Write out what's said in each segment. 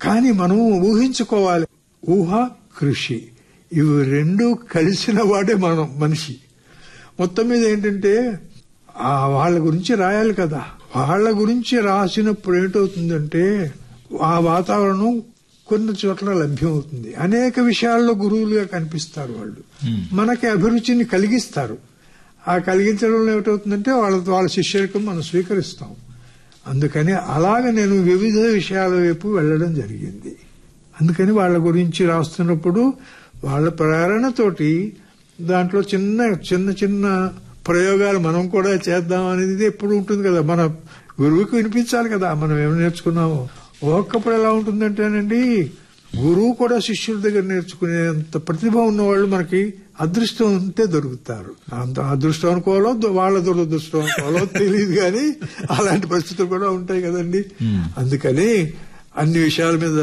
కానీ మనం ఊహించుకోవాలి. ఊహ, కృషి ఇవి రెండు కలిసిన వాడే మనం మనిషి. మొత్తం మీద ఏంటంటే వాళ్ళ గురించి రాయాలి కదా. వాళ్ళ గురించి రాసినప్పుడు ఏంటవుతుందంటే ఆ వాతావరణం కొన్ని చోట్ల లభ్యమవుతుంది. అనేక విషయాల్లో గురువులుగా కనిపిస్తారు వాళ్ళు. మనకి అభిరుచిని కలిగిస్తారు. ఆ కలిగించడంలో ఏమిటవుతుందంటే వాళ్ళ శిష్యరికం మనం స్వీకరిస్తాం. అందుకని అలాగ నేను వివిధ విషయాల వైపు వెళ్లడం జరిగింది. అందుకని వాళ్ళ గురించి రాస్తున్నప్పుడు వాళ్ళ ప్రేరణతోటి దాంట్లో చిన్న చిన్న చిన్న ప్రయోగాలు మనం కూడా చేద్దాం అనేది ఎప్పుడు ఉంటుంది కదా. మన గురువుకి వినిపించాలి కదా మనం ఏమి నేర్చుకున్నామో. ఒక్కప్పుడు ఎలా ఉంటుందంటేనండి, గురువు కూడా శిష్యుల దగ్గర నేర్చుకునేంత ప్రతిభ ఉన్నవాళ్ళు మనకి అదృష్టం ఉంటే దొరుకుతారు. అంత అదృష్టం అనుకోవాలో వాళ్ళ దురదృష్టం అనుకోవాలో తెలియదు, కానీ అలాంటి పరిస్థితులు కూడా ఉంటాయి కదండి. అందుకని అన్ని విషయాల మీద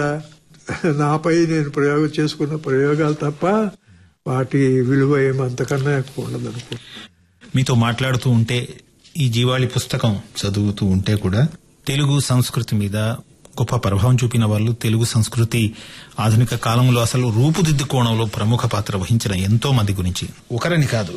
నాపై నేను ప్రయోగం చేసుకున్న ప్రయోగాలు తప్ప వాటి విలువ ఏమంతకన్నా ఎక్కువ ఉండదు అనుకో. మీతో మాట్లాడుతూ ఉంటే, ఈ జీవాళి పుస్తకం చదువుతూ ఉంటే కూడా తెలుగు సంస్కృతి మీద గొప్ప ప్రభావం చూపిన వాళ్ళు, తెలుగు సంస్కృతి ఆధునిక కాలంలో అసలు రూపుదిద్దుకోవడంలో ప్రముఖ పాత్ర వహించిన ఎంతో మంది గురించి, ఒకరని కాదు,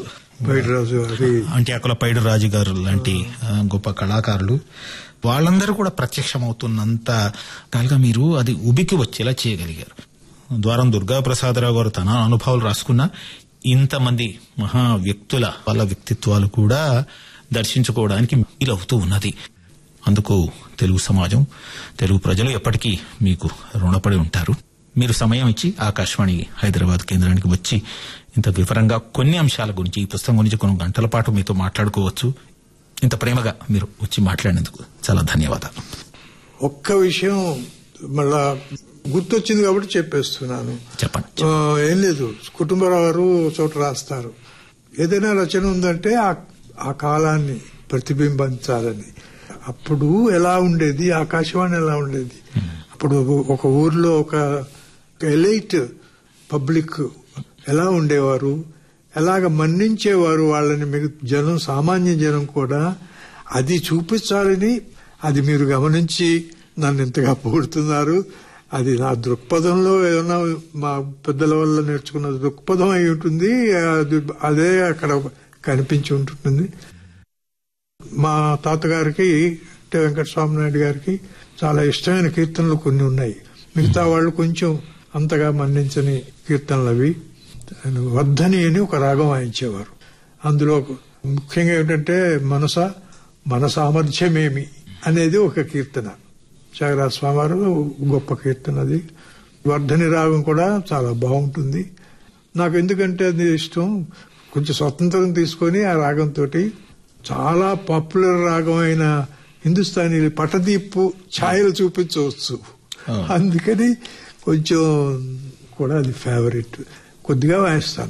అంట్యాకుల పైడి రాజు గారు లాంటి గొప్ప కళాకారులు, వాళ్ళందరూ కూడా ప్రత్యక్షమవుతున్నంత కాలుగా మీరు అది ఉబికి వచ్చేలా చేయగలిగారు. ద్వారం దుర్గాప్రసాదరావు గారు తన అనుభవాలు రాసుకున్న ఇంతమంది మహా వ్యక్తుల వాళ్ళ వ్యక్తిత్వాలు కూడా దర్శించుకోవడానికి వీలవుతూ ఉన్నది. అందుకు తెలుగు సమాజం, తెలుగు ప్రజలు ఎప్పటికీ మీకు రుణపడి ఉంటారు. మీరు సమయం ఇచ్చి ఆకాశవాణి హైదరాబాద్ కేంద్రానికి వచ్చి ఇంత వివరంగా కొన్ని అంశాల గురించి, ఈ పుస్తకం గురించి కొన్ని గంటల పాటు మీతో మాట్లాడుకోవచ్చు. ఇంత ప్రేమగా మీరు వచ్చి మాట్లాడినందుకు చాలా ధన్యవాదాలు. ఒక్క విషయం మళ్ళా గుర్తొచ్చింది కాబట్టి చెప్పేస్తున్నాను. చెప్పండి. ఏం లేదు, కుటుంబరావు గారు చోట రాస్తారు, ఏదైనా రచన ఉందంటే ఆ కాలాన్ని ప్రతిబింబించాలని. అప్పుడు ఎలా ఉండేది, ఆకాశవాణి ఎలా ఉండేది, అప్పుడు ఒక ఊర్లో ఒక ఎలైట్ పబ్లిక్ ఎలా ఉండేవారు, ఎలాగ మన్నించేవారు వాళ్ళని, జనం, సామాన్య జనం కూడా అది చూపించాలని. అది మీరు గమనించి నన్ను ఇంతగా పొగుడుతున్నారు. అది నా దృక్పథంలో ఏమన్నా మా పెద్దల వల్ల నేర్చుకున్న దృక్పథం అయి ఉంటుంది. అదే అక్కడ కనిపించి ఉంటుంది. మా తాతగారికి, వెంకటస్వామి నాయుడు గారికి చాలా ఇష్టమైన కీర్తనలు కొన్ని ఉన్నాయి. మిగతా వాళ్ళు కొంచెం అంతగా మన్నించని కీర్తనలు అవి. వర్ధని అని ఒక రాగం వాయించేవారు. అందులో ముఖ్యంగా ఏమిటంటే మన సామర్థ్యమేమి అనేది ఒక కీర్తన. త్యాగరాజ స్వామి వారు గొప్ప కీర్తన అది. వర్ధని రాగం కూడా చాలా బాగుంటుంది. నాకు ఎందుకంటే అది ఇష్టం, కొంచెం స్వతంత్రం తీసుకొని ఆ రాగంతో చాలా పాపులర్ రాగం అయిన హిందుస్థానీ పటదీపు ఛాయలు చూపించవచ్చు. అందుకని కొంచెం కూడా అది ఫేవరెట్, కొద్దిగా వాయిస్తాను.